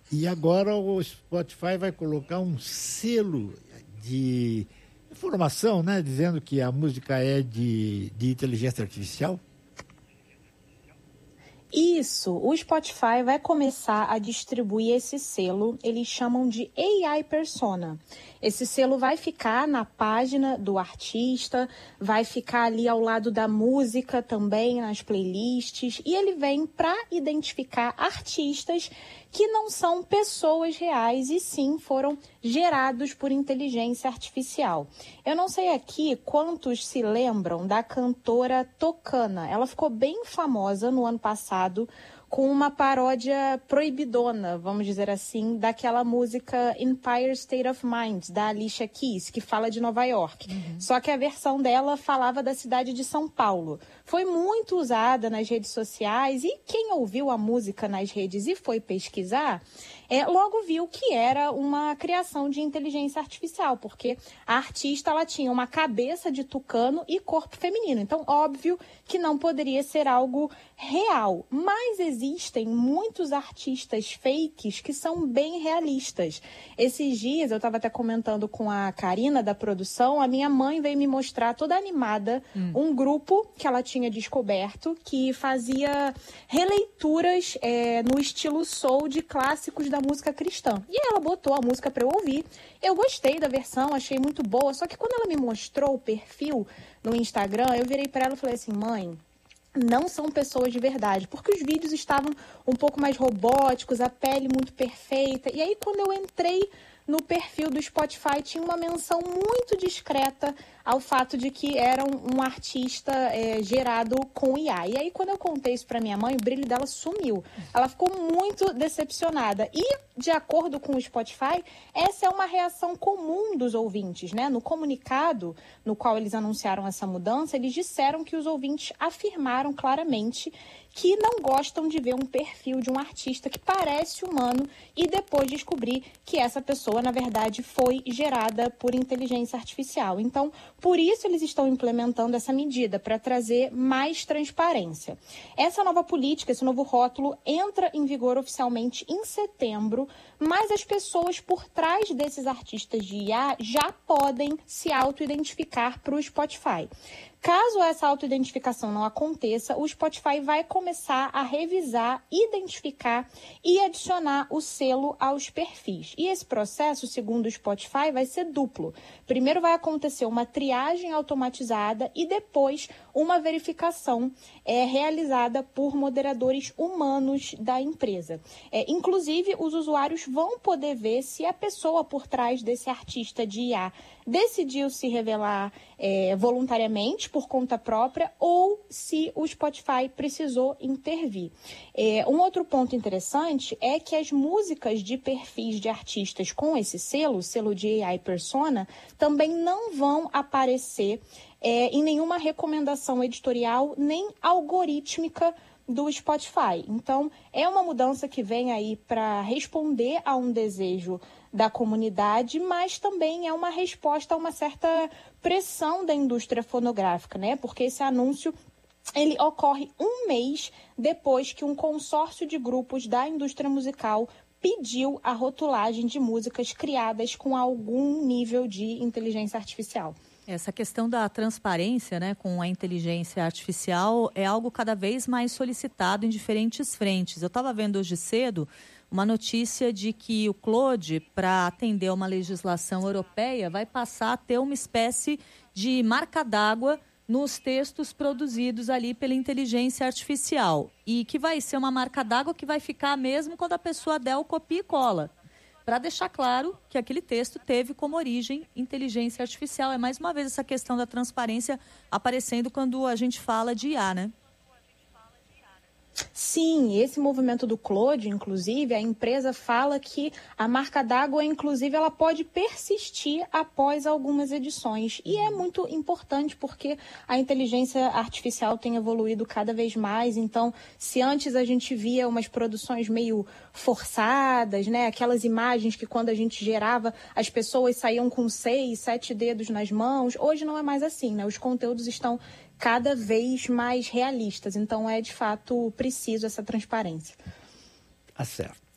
E agora o Spotify vai colocar um selo de informação, né? Dizendo que a música é de inteligência artificial. Isso, o Spotify vai começar a distribuir esse selo, eles chamam de AI Persona. Esse selo vai ficar na página do artista, vai ficar ali ao lado da música também, nas playlists, e ele vem para identificar artistas que não são pessoas reais e sim foram gerados por inteligência artificial. Eu não sei aqui quantos se lembram da cantora Tocana. Ela ficou bem famosa no ano passado com uma paródia proibidona, vamos dizer assim, daquela música Empire State of Mind, da Alicia Keys, que fala de Nova York. Só que a versão dela falava da cidade de São Paulo. Foi muito usada nas redes sociais e quem ouviu a música nas redes e foi pesquisar, logo viu que era uma criação de inteligência artificial, porque a artista ela tinha uma cabeça de tucano e corpo feminino. Então, óbvio que não poderia ser algo real, mas existem muitos artistas fakes que são bem realistas. Esses dias, eu estava até comentando com a Karina da produção, a minha mãe veio me mostrar toda animada um grupo que ela tinha descoberto que fazia releituras no estilo soul de clássicos da música cristã. E ela botou a música para eu ouvir. Eu gostei da versão, achei muito boa, só que quando ela me mostrou o perfil no Instagram, eu virei para ela e falei assim, mãe, não são pessoas de verdade, porque os vídeos estavam um pouco mais robóticos, a pele muito perfeita. E aí, quando eu entrei no perfil do Spotify, tinha uma menção muito discreta ao fato de que era um artista gerado com IA. E aí, quando eu contei isso para minha mãe, o brilho dela sumiu. Ela ficou muito decepcionada. E, de acordo com o Spotify, essa é uma reação comum dos ouvintes, né? No comunicado no qual eles anunciaram essa mudança, eles disseram que os ouvintes afirmaram claramente que não gostam de ver um perfil de um artista que parece humano e depois descobrir que essa pessoa, na verdade, foi gerada por inteligência artificial. Então, por isso eles estão implementando essa medida, para trazer mais transparência. Essa nova política, esse novo rótulo, entra em vigor oficialmente em setembro, mas as pessoas por trás desses artistas de IA já podem se auto-identificar para o Spotify. Caso essa autoidentificação não aconteça, o Spotify vai começar a revisar, identificar e adicionar o selo aos perfis. E esse processo, segundo o Spotify, vai ser duplo. Primeiro vai acontecer uma triagem automatizada e depois uma verificação realizada por moderadores humanos da empresa. Inclusive, os usuários vão poder ver se a pessoa por trás desse artista de IA decidiu se revelar voluntariamente, por conta própria, ou se o Spotify precisou intervir. Um outro ponto interessante é que as músicas de perfis de artistas com esse selo, selo de AI Persona, também não vão aparecer em nenhuma recomendação editorial nem algorítmica do Spotify. Então, é uma mudança que vem aí para responder a um desejo da comunidade, mas também é uma resposta a uma certa pressão da indústria fonográfica, né? Porque esse anúncio ele ocorre um mês depois que um consórcio de grupos da indústria musical pediu a rotulagem de músicas criadas com algum nível de inteligência artificial. Essa questão da transparência, né, com a inteligência artificial é algo cada vez mais solicitado em diferentes frentes. Eu estava vendo hoje cedo uma notícia de que o Claude, para atender a uma legislação europeia, vai passar a ter uma espécie de marca d'água nos textos produzidos ali pela inteligência artificial. E que vai ser uma marca d'água que vai ficar mesmo quando a pessoa der o copia e cola, para deixar claro que aquele texto teve como origem inteligência artificial. É mais uma vez essa questão da transparência aparecendo quando a gente fala de IA, né? Sim, esse movimento do Claude, inclusive, a empresa fala que a marca d'água, inclusive, ela pode persistir após algumas edições. E é muito importante porque a inteligência artificial tem evoluído cada vez mais. Então, se antes a gente via umas produções meio forçadas, né? Aquelas imagens que quando a gente gerava, as pessoas saíam com 6, 7 dedos nas mãos. Hoje não é mais assim, né? Os conteúdos estão cada vez mais realistas. Então, é de fato preciso essa transparência. Tá certo.